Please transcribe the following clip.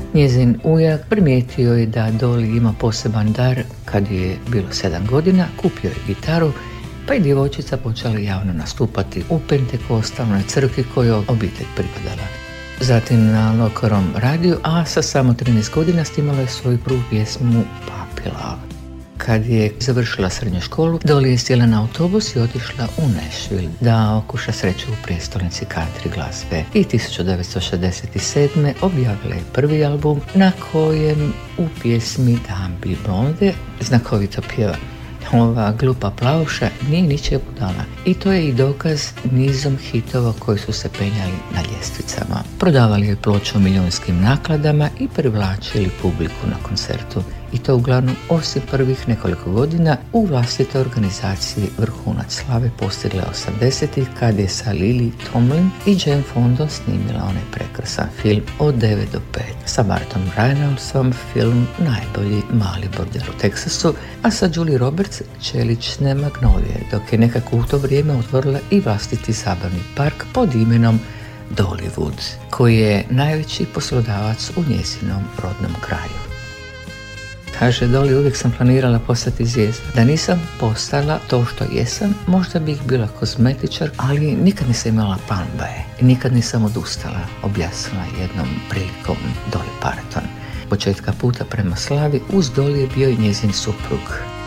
Njezin ujak primijetio je da Dolly ima poseban dar. Kad je bilo 7 godina, kupio je gitaru, pa je djevojčica počela javno nastupati u pentekostalnoj crkvi kojoj obitelj pripadala. Zatim na lokalnom radiju, a sa samo 13 godina snimala je svoju prvu pjesmu Puppy Love. Kad je završila srednju školu, Dolly je sjela na autobus i otišla u Nashville da okuša sreću u prijestolnici country glazbe. I 1967. objavila je prvi album na kojem u pjesmi Dambi Blonde znakovito pjeva: ova glupa plavša nije ničija budala. I to je i dokaz nizom hitova koji su se penjali na ljestvicama. Prodavali je ploču u milijunskim nakladama i privlačili publiku na koncertu. I to uglavnom osim prvih nekoliko godina u vlastitoj organizaciji vrhunac slave postigla 80-ih kad je sa Lily Tomlin i Jane Fondom snimila onaj prekrasan film Od 9 do 5. Sa Bartom Reynoldsom film Najbolji mali bordel u Teksasu, a sa Julie Roberts Čelične magnolije, dok je nekako u to vrijeme otvorila i vlastiti zabavni park pod imenom Dollywood, koji je najveći poslodavac u njezinom rodnom kraju. Kaže Dolly, uvijek sam planirala postati zvijezda. Da nisam postala to što jesam, možda bih bila kozmetičar, ali nikad nisam imala plan B. Nikad nisam odustala, objasnila jednom prilikom Dolly Parton. Početka puta prema slavi uz Dolly je bio i njezin suprug